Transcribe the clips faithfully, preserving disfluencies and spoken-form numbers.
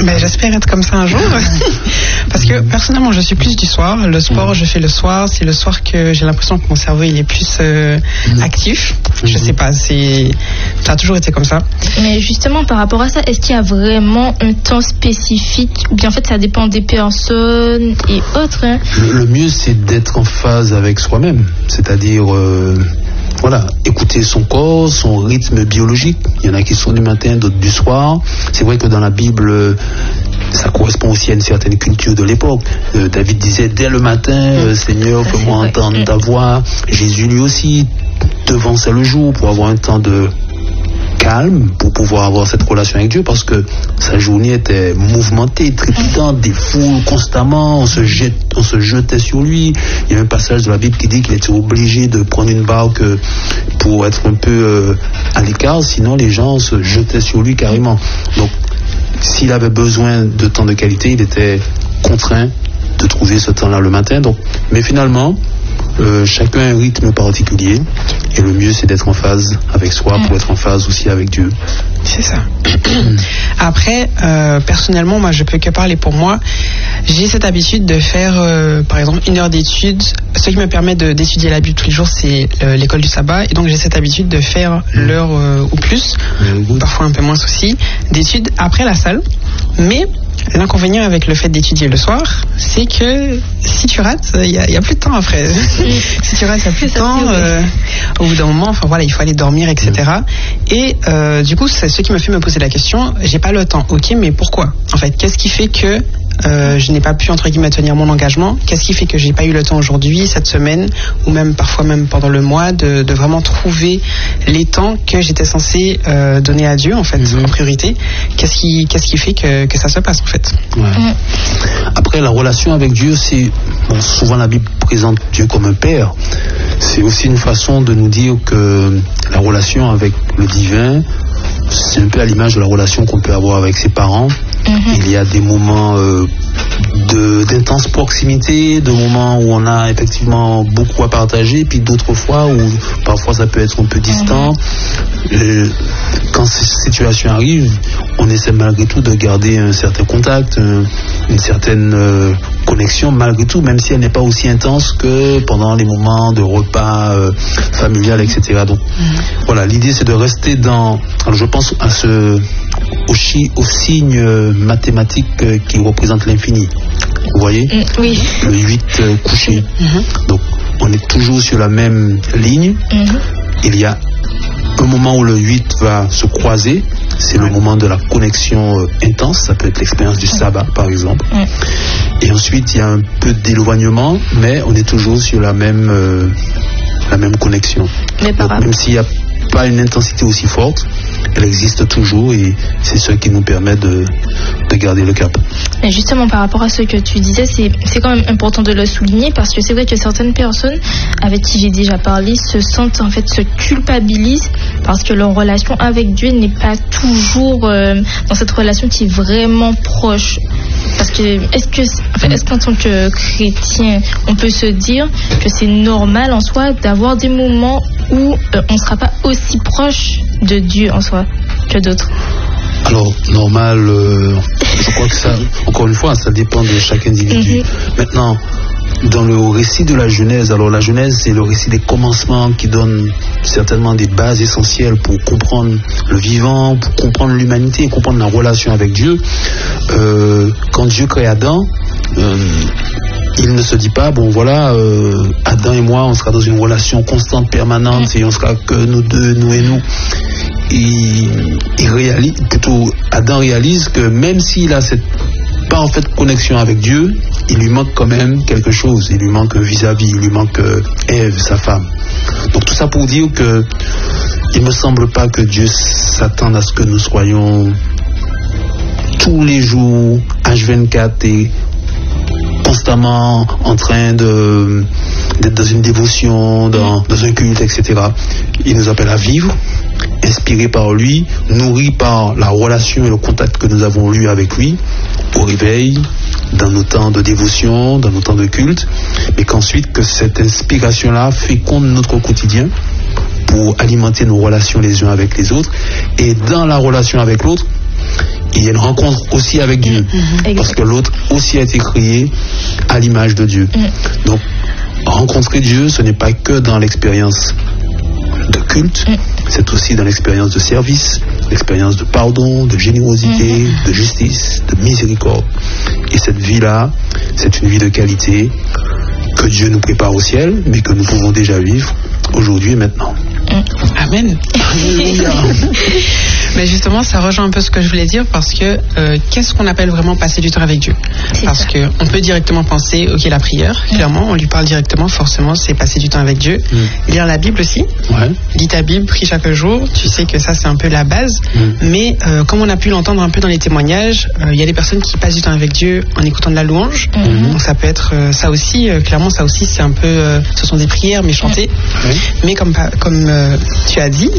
Ben, j'espère être comme ça un jour. Parce que personnellement, je suis plus du soir. Le sport, je fais le soir. C'est le soir que j'ai l'impression que mon cerveau il est plus euh, actif. Je sais pas, c'est ça a toujours été comme ça. Mais justement, par rapport à ça, est-ce qu'il y a vraiment un temps spécifique ou bien en fait ça dépend des personnes et autres hein? le, le mieux, c'est d'être en phase avec soi-même. C'est-à-dire, euh, voilà, écouter son corps, son rythme biologique. Il y en a qui sont du matin, d'autres du soir. C'est vrai que dans la Bible, ça correspond aussi à une certaine culture de l'époque. Euh, David disait dès le matin, euh, Seigneur, fais-moi entendre ta voix. Jésus lui aussi devançait le jour pour avoir un temps de calme, pour pouvoir avoir cette relation avec Dieu, parce que sa journée était mouvementée, trépidante, des foules constamment, on se, jette, on se jetait sur lui. Il y a un passage de la Bible qui dit qu'il était obligé de prendre une barque pour être un peu euh, à l'écart, sinon les gens se jetaient sur lui carrément. Donc s'il avait besoin de temps de qualité, il était contraint de trouver ce temps-là le matin. Donc, mais finalement, euh, chacun a un rythme particulier et le mieux c'est d'être en phase avec soi pour être en phase aussi avec Dieu. C'est ça. Après, euh, personnellement, moi je peux que parler pour moi. J'ai cette habitude de faire, euh, par exemple, une heure d'études. Ce qui me permet de, d'étudier la Bible tous les jours, c'est euh, l'école du sabbat. Et donc j'ai cette habitude de faire l'heure euh, ou plus, parfois un peu moins aussi, d'études après la salle. Mais l'inconvénient avec le fait d'étudier le soir, c'est que si tu rates, il n'y a, y a plus de temps après. Si tu rates, il n'y a plus de temps. Euh, au bout d'un moment, enfin voilà, il faut aller dormir, et cetera. Et euh, du coup, c'est ce qui me fait me poser la question. J'ai pas le temps, ok, mais pourquoi? En fait, qu'est-ce qui fait que euh, je n'ai pas pu entre guillemets tenir mon engagement? Qu'est-ce qui fait que j'ai pas eu le temps aujourd'hui, cette semaine, ou même parfois même pendant le mois, de, de vraiment trouver les temps que j'étais censé euh, donner à Dieu en fait, mm-hmm. en priorité? Qu'est-ce qui, qu'est-ce qui fait que, que ça se passe en fait? Ouais. Mm. Après, la relation avec Dieu, c'est bon, souvent la Bible présente Dieu comme un père. C'est aussi une façon de nous dire que la relation avec le divin, c'est un peu à l'image de la relation qu'on peut avoir avec ses parents. Mm-hmm. Il y a des moments euh, de, d'intense proximité, de moments où on a effectivement beaucoup à partager, puis d'autres fois où parfois ça peut être un peu distant. Mm-hmm. Euh, quand ces situations arrivent, on essaie malgré tout de garder un certain contact, un, une certaine euh, connexion malgré tout, même si elle n'est pas aussi intense que pendant les moments de repas euh, familial, et cetera. Donc mm-hmm. voilà, l'idée c'est de rester dans... Alors je pense à ce... Au, chi, au signe euh, mathématique euh, qui représente l'infini. Vous voyez? Mm, oui. Le huit euh, couché. Mm-hmm. Donc, on est toujours sur la même ligne. Mm-hmm. Il y a un moment où le huit va se croiser. C'est ouais. le moment de la connexion euh, intense. Ça peut être l'expérience du sabbat, par exemple. Mm. Et ensuite, il y a un peu d'éloignement, mais on est toujours sur la même, euh, la même connexion. Donc, même s'il n'y a pas une intensité aussi forte, elle existe toujours et c'est ce qui nous permet de, de garder le cap. Et justement, par rapport à ce que tu disais, c'est, c'est quand même important de le souligner parce que c'est vrai que certaines personnes avec qui j'ai déjà parlé se sentent, en fait, se culpabilisent parce que leur relation avec Dieu n'est pas toujours euh, dans cette relation qui est vraiment proche. Parce que, est-ce que, enfin, est-ce qu'en tant que chrétien, on peut se dire que c'est normal en soi d'avoir des moments où euh, on ne sera pas aussi proche de Dieu en soi que d'autres? Alors, normal, euh, je crois que ça, encore une fois, ça dépend de chaque individu. Mm-hmm. Maintenant, dans le récit de la Genèse, alors la Genèse, c'est le récit des commencements qui donne certainement des bases essentielles pour comprendre le vivant, pour comprendre l'humanité et comprendre la relation avec Dieu. Euh, quand Dieu crée Adam, euh, il ne se dit pas, bon voilà, euh, Adam et moi, on sera dans une relation constante, permanente, et on sera que nous deux, nous et nous. Il, il réalise, plutôt Adam réalise que même s'il a cette parfaite connexion avec Dieu, il lui manque quand même quelque chose. Il lui manque vis-à-vis, il lui manque Ève, sa femme. Donc tout ça pour dire que il me semble pas que Dieu s'attende à ce que nous soyons tous les jours, H vingt-quatre et constamment en train de, d'être dans une dévotion, dans, dans un culte, et cetera. Il nous appelle à vivre, inspirés par lui, nourris par la relation et le contact que nous avons eu avec lui, au réveil, dans nos temps de dévotion, dans nos temps de culte, mais qu'ensuite que cette inspiration-là féconde notre quotidien pour alimenter nos relations les uns avec les autres. Et dans la relation avec l'autre, il y a une rencontre aussi avec Dieu. Mmh. Parce que l'autre aussi a été créé à l'image de Dieu. Mmh. Donc, rencontrer Dieu, ce n'est pas que dans l'expérience de culte, mmh. c'est aussi dans l'expérience de service, l'expérience de pardon, de générosité, mmh. de justice, de miséricorde. Et cette vie-là, c'est une vie de qualité que Dieu nous prépare au ciel, mais que nous pouvons déjà vivre aujourd'hui et maintenant. Amen. Mais justement, ça rejoint un peu ce que je voulais dire, parce que euh, qu'est-ce qu'on appelle vraiment passer du temps avec Dieu? C'est parce que on peut directement penser, ok, la prière, clairement, on lui parle directement, forcément, c'est passer du temps avec Dieu. Mm. Lire la Bible aussi. Ouais. Lis ta Bible, prie chaque jour. Tu sais que ça, c'est un peu la base. Mm. Mais euh, comme on a pu l'entendre un peu dans les témoignages, il euh, y a des personnes qui passent du temps avec Dieu en écoutant de la louange. Mm. Donc ça peut être euh, ça aussi. Euh, clairement, ça aussi, c'est un peu, euh, ce sont des prières mais chantées. Mm. Mais comme comme euh, tu as dit,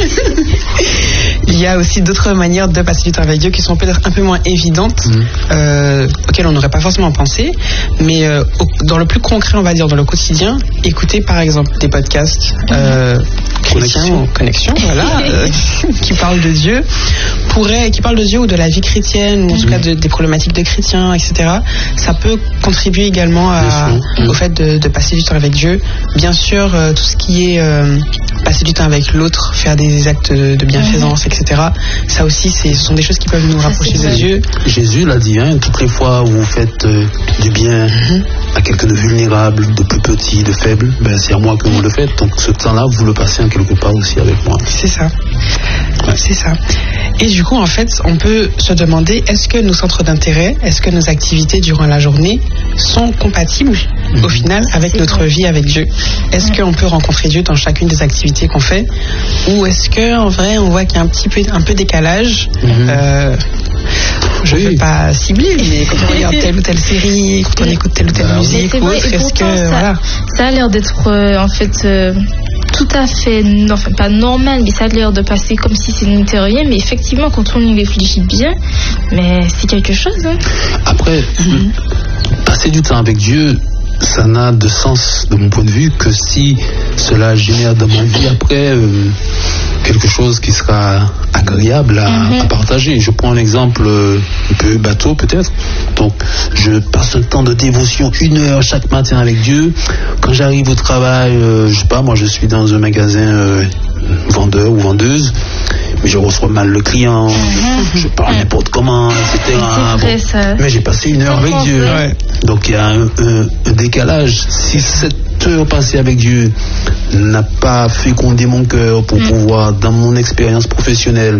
il y a aussi d'autres manières de passer du temps avec Dieu qui sont peut-être un peu moins évidentes, mmh. euh, auxquelles on n'aurait pas forcément pensé, mais euh, au, dans le plus concret, on va dire, dans le quotidien, écouter par exemple des podcasts euh, chrétiens, connexion, voilà, euh, qui parlent de Dieu, pourrait, qui parlent de Dieu ou de la vie chrétienne, ou en mmh. tout cas de, des problématiques de chrétiens, et cetera. Ça peut contribuer également à, mmh. au fait de, de passer du temps avec Dieu. Bien sûr, euh, tout ce qui est euh, passer du temps avec l'autre, faire des actes de, de bienfaisance, mmh. et cetera. Ça aussi, ce sont des choses qui peuvent nous ça, rapprocher de Dieu. Jésus l'a dit, hein, toutes les fois où vous faites euh, du bien mmh. à quelqu'un de vulnérable, de plus petit, de faible, ben, c'est à moi que vous le faites. Donc ce temps-là, vous le passez en quelque part aussi avec moi. C'est ça. Ouais. C'est ça. Et du coup, en fait, on peut se demander, est-ce que nos centres d'intérêt, est-ce que nos activités durant la journée sont compatibles, mmh. au final, avec c'est notre vrai. vie avec Dieu? Est-ce mmh. qu'on peut rencontrer Dieu dans chacune des activités qu'on fait? Ou est-ce qu'en vrai, on voit qu'il y a un petit peu, un peu décalage? mmh. euh, Je ne oui. veux pas cibler, mais quand on regarde telle ou telle série, quand on écoute telle ou telle bah, musique, ou autre, est-ce que... Ça, voilà. ça a l'air d'être, euh, en fait... Euh... tout à fait, enfin pas normal, mais ça a l'air de passer comme si ce n'était rien, mais effectivement quand on y réfléchit bien, mais c'est quelque chose. Hein. Après, mm-hmm. passer du temps avec Dieu, ça n'a de sens de mon point de vue que si cela génère dans ma vie après euh, quelque chose qui sera agréable à, mm-hmm. à partager. Je prends un exemple euh, un peu bateau peut-être. Donc je passe un temps de dévotion, une heure chaque matin avec Dieu. Quand j'arrive au travail, euh, je sais pas, moi je suis dans un magasin euh, vendeur ou vendeuse, mais je reçois mal le client, mm-hmm. je parle mm-hmm. n'importe comment, et cetera. C'est vrai, bon. ça. Mais j'ai passé une heure avec Dieu. Ouais. Donc il y a un, un, un décalage. Si cette heure passée avec Dieu n'a pas fécondé mon cœur pour mm. pouvoir, dans mon expérience professionnelle,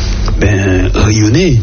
ben, rayonner.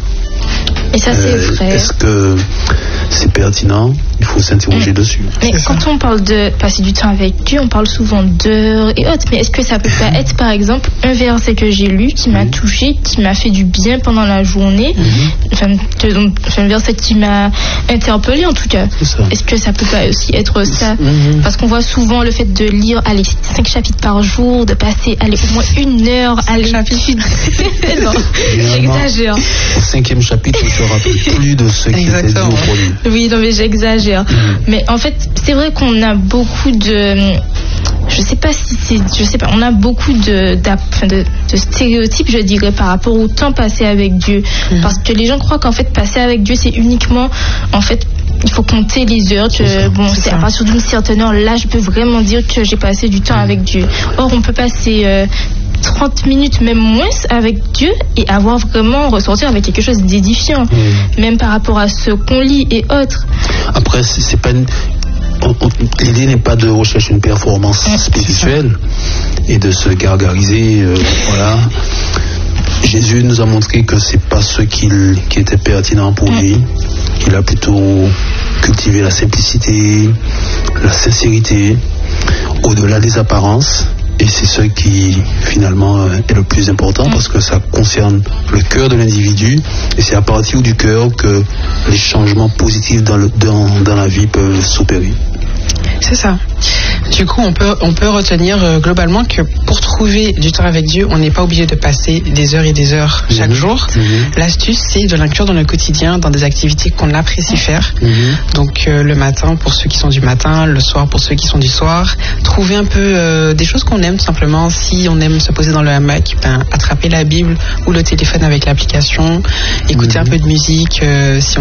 Et ça, c'est euh, vrai. Est-ce que c'est pertinent? Il faut s'interroger mmh. dessus. Mais c'est quand ça. on parle de passer du temps avec Dieu, on parle souvent d'heures et autres. Mais est-ce que ça peut pas être, par exemple, un verset que j'ai lu qui m'a mmh. touché, qui m'a fait du bien pendant la journée, mmh. enfin, un verset qui m'a interpellé en tout cas. Est-ce que ça peut pas aussi être ça? mmh. Parce qu'on voit souvent le fait de lire allez, cinq chapitres par jour, de passer allez, au moins une heure à l'étude. Non, j'exagère. Au cinquième chapitre, je ne me rappelle plus de ce qui était dit au premier. Oui, non mais j'exagère. Mmh. Mais en fait, c'est vrai qu'on a beaucoup de... Je sais pas si c'est... Je sais pas, on a beaucoup de, de, de stéréotypes, je dirais, par rapport au temps passé avec Dieu. Mmh. Parce que les gens croient qu'en fait, passer avec Dieu, c'est uniquement... En fait, il faut compter les heures. Que, c'est bon, c'est, c'est à partir d'une certaine heure, là, je peux vraiment dire que j'ai passé du temps mmh. avec Dieu. Or, on peut passer... Euh, trente minutes, même moins, avec Dieu et avoir vraiment ressortir avec quelque chose d'édifiant, mmh. même par rapport à ce qu'on lit et autres. Après, c'est, c'est pas une... on, on, l'idée n'est pas de rechercher une performance mmh, spirituelle et de se gargariser, euh, voilà. Jésus nous a montré que c'est pas ce qui, qui était pertinent pour mmh. lui. Il a plutôt cultivé la simplicité, la sincérité, au-delà des apparences. Et c'est ce qui, finalement, est le plus important parce que ça concerne le cœur de l'individu et c'est à partir du cœur que les changements positifs dans, le, dans, dans la vie peuvent s'opérer. C'est ça. Du coup, on peut, on peut retenir euh, globalement que pour trouver du temps avec Dieu, on n'est pas obligé de passer des heures et des heures chaque Mmh. jour. Mmh. L'astuce, c'est de l'inclure dans le quotidien, dans des activités qu'on apprécie faire. Mmh. Donc euh, le matin pour ceux qui sont du matin, le soir pour ceux qui sont du soir. Trouver un peu euh, des choses qu'on aime tout simplement. Si on aime se poser dans le hamac, ben, attraper la Bible ou le téléphone avec l'application, écouter Mmh. un peu de musique. Euh, si